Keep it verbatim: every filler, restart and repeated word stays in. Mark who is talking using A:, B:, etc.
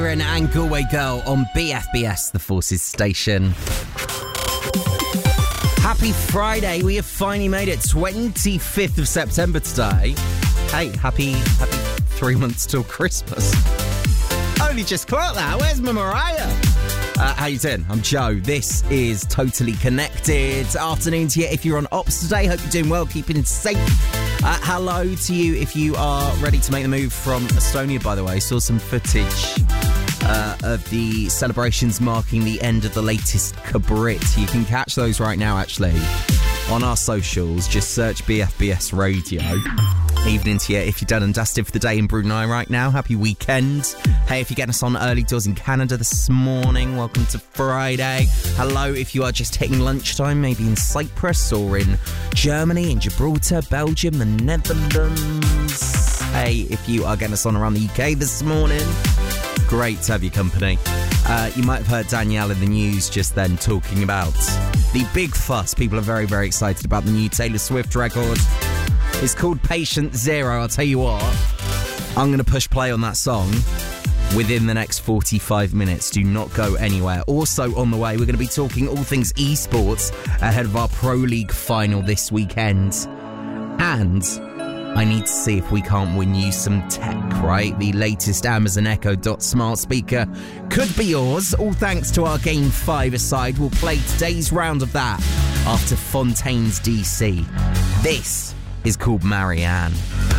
A: And Galway Girl on B F B S, the Forces station. Happy Friday. We have finally made it. twenty-fifth of September today. Hey, happy, happy three months till Christmas. Only just clocked that. Where's my Mariah? Uh, how you doing? I'm Joe. This is Totally Connected. Afternoon to you if you're on ops today. Hope you're doing well, keeping safe. Uh, hello to you if you are ready to make the move from Estonia, by the way. Saw some footage uh, of the celebrations marking the end of the latest Kabrit. You can catch those right now, actually, on our socials. Just search B F B S Radio. Evening to you if you're done and dusted for the day in Brunei right now. Happy weekend. Hey, if you're getting us on early doors in Canada this morning, welcome to Friday. Hello if you are just hitting lunchtime, maybe in Cyprus or in Germany, in Gibraltar, Belgium, the Netherlands. Hey, if you are getting us on around the U K this morning, great to have your company. Uh, you might have heard Danielle in the news just then talking about the big fuss. People are very, very excited about the new Taylor Swift record. It's called Patient Zero. I'll tell you what, I'm going to push play on that song within the next forty-five minutes. Do not go anywhere. Also on the way, we're going to be talking all things esports ahead of our Pro League final this weekend. And I need to see if we can't win you some tech, right? The latest Amazon Echo Dot smart speaker could be yours. All thanks to our Game five aside. We'll play today's round of that after Fontaine's D C. This is called Marianne.